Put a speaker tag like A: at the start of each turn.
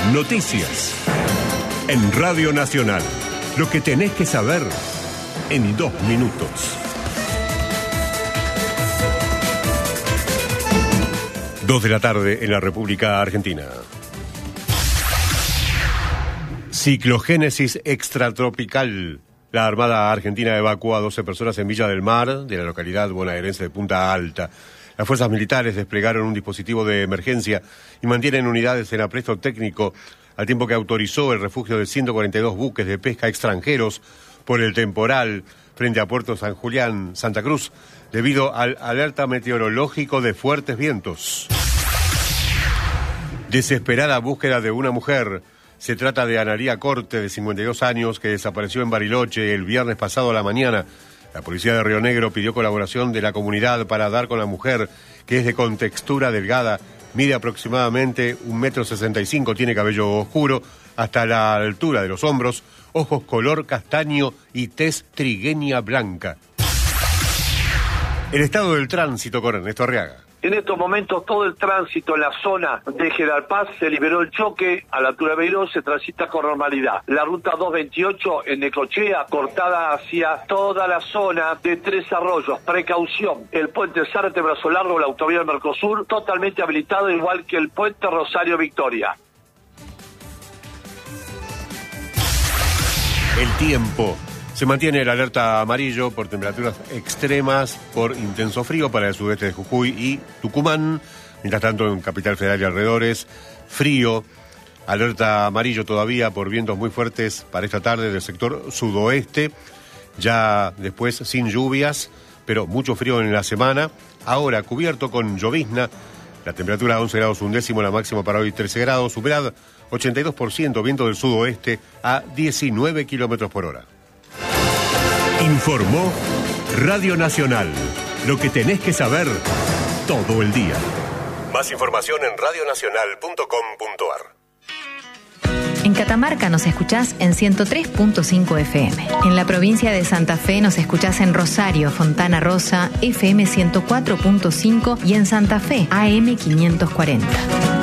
A: Noticias. En Radio Nacional. Lo que tenés que saber en 2 minutos. 2 de la tarde en la República Argentina. Ciclogénesis extratropical. La Armada Argentina evacuó a 12 personas en Villa del Mar, de la localidad bonaerense de Punta Alta. Las fuerzas militares desplegaron un dispositivo de emergencia y mantienen unidades en apresto técnico, al tiempo que autorizó el refugio de 142 buques de pesca extranjeros por el temporal frente a Puerto San Julián, Santa Cruz, debido al alerta meteorológico de fuertes vientos. Desesperada búsqueda de una mujer. Se trata de Analía Corte, de 52 años, que desapareció en Bariloche el viernes pasado a la mañana. La policía de Río Negro pidió colaboración de la comunidad para dar con la mujer, que es de contextura delgada, mide aproximadamente 1,65 m, tiene cabello oscuro hasta la altura de los hombros, ojos color castaño y tez trigueña blanca. El estado del tránsito con Ernesto Arriaga.
B: En estos momentos todo el tránsito en la zona de General Paz se liberó el choque, a la altura de Beiró se transita con normalidad. La ruta 228 en Necochea, cortada hacia toda la zona de Tres Arroyos, precaución. El puente Zárate Brazo Largo, la autovía del Mercosur, totalmente habilitado, igual que el puente Rosario Victoria.
A: El tiempo. Se mantiene el alerta amarillo por temperaturas extremas, por intenso frío para el sudeste de Jujuy y Tucumán. Mientras tanto, en Capital Federal y alrededores, frío. Alerta amarillo todavía por vientos muy fuertes para esta tarde del sector sudoeste. Ya después sin lluvias, pero mucho frío en la semana. Ahora cubierto con llovizna. La temperatura 11 grados 1 décimo, la máxima para hoy 13 grados. Humedad 82%, viento del sudoeste a 19 kilómetros por hora. Informó Radio Nacional. Lo que tenés que saber todo el día. Más información en radionacional.com.ar.
C: En Catamarca nos escuchás en 103.5 FM. En la provincia de Santa Fe nos escuchás en Rosario, Fontana Rosa, FM 104.5 y en Santa Fe, AM 540.